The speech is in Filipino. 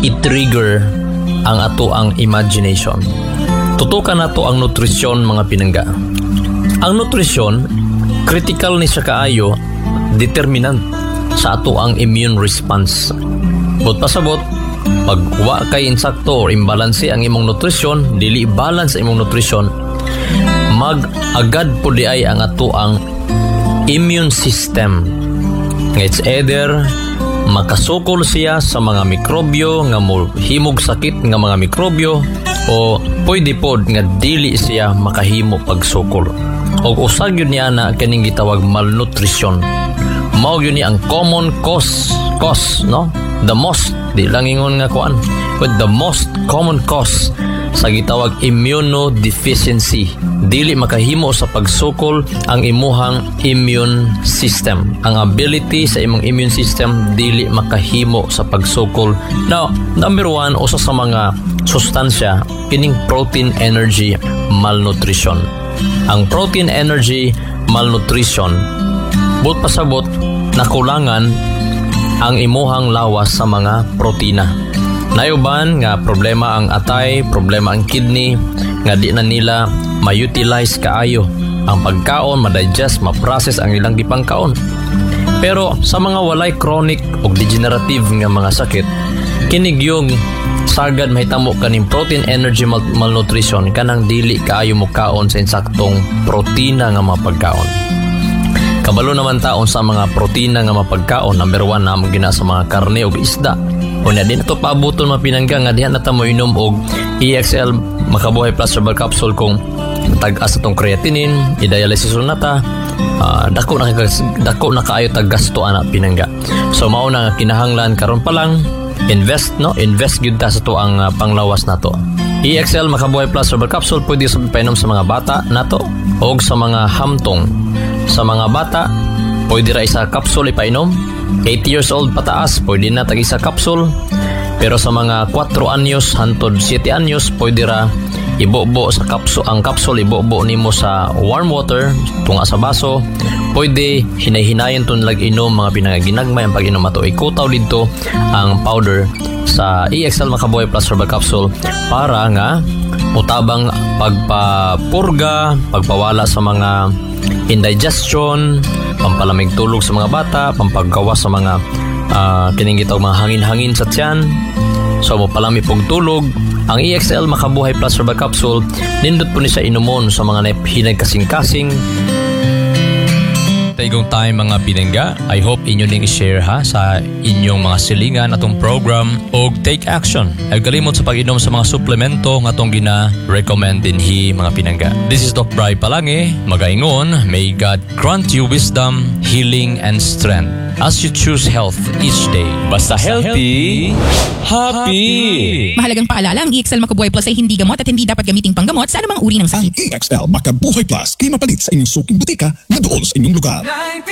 i-trigger ang ato ang imagination. Tutukan nato ang nutrisyon mga pinangga. Ang nutrisyon, critical ni siya kaayo, determinant sa ato ang immune response. But pasabot, pag wa kay insakto or imbalance ang imong nutrisyon, dili balance ang imong nutrisyon, mag-agad po di ay ang ato ang immune system. It's either makasukol siya sa mga mikrobyo nga himog sakit nga mga mikrobyo, o pwede pod nga dili siya makahimo pagsukol. O usag yun niya na kaning gitawag malnutrition. Mao yun niya ang common cause, no? The most, di lang ingon nga kuan, but the most common cause sa gitawag immunodeficiency. Dili makahimo sa pagsukol ang imuhang immune system. Ang ability sa imong immune system dili makahimo sa pagsukol. Now, number 1, usa sa mga sustansya kining protein energy malnutrition. Ang protein energy malnutrition, but pasabot nakulangan ang imuhang lawas sa mga protina. Nayuban nga problema ang atay, problema ang kidney, nga di na nila ma-utilize kaayo ang pagkaon, ma-digest, ma-process ang ilang gipangkaon. Pero sa mga walay chronic o degenerative nga mga sakit, kinig yung sagad mahitamo kaning protein energy malnutrition kanang dili kaayo mo kaon sa insaktong protina nga mga pagkaon. Kabalo naman taon sa mga protina nga mapagkaon, number 1 na gina sa mga karne o isda. Una din ito paabuton mapinangga nga diha na ta mo inom og EXL Makabuhay Plus Herbal Capsule kung tag-as atong creatinine, i-dialysis na ta, dako na kaayo tag-gasto ana pinangga. So mao na kinahanglan karon pa lang invest gyud ta sa to ang panglawas nato. EXL Makabuhay Plus Herbal Capsule pwede sa painom sa mga bata nato o sa mga hamtong. Sa mga bata, pwede ra isa capsule ipainom. 8 years old pataas, pwede na tag isa capsule. Pero sa mga 4 anyos hantod 7 anyos, pwede ra ibobo sa ang capsule ibobo nimo sa warm water tunga sa baso. Pwede hinay-hinayon tun lag inom mga pinagaginagmay ang pag-inom ato. Ikutaw dito ang powder sa EXL Makabuhay Plus Herbal Capsule para nga utabang pagpapurga, pagpawala sa mga indigestion, pampalamig tulog sa mga bata, pampagawas sa mga kining gitawag mga hangin-hangin sa tiyan. So mapalami pog tulog. Ang EXL Makabuhay Plus Herbal Capsule, nindot po ni sa inumon sa mga hinay kasing-kasing. Taigong time mga pinangga, I hope inyo ning i-share ha sa inyong mga silingan atong program o take action. Ay kalimot sa pag-inom sa mga suplemento nga atong gina-recommend dinhi mga pinangga. This is Doc Bry Palange, magaingon, may God grant you wisdom, healing, and strength as you choose health each day. Basta healthy, happy! Mahalagang paalala, ang EXL Makabuhay Plus ay hindi gamot at hindi dapat gamiting panggamot sa anumang uri ng sakit. Ang EXL Makabuhay Plus, kay mapalit sa inyong suking butika na doon sa inyong lugar.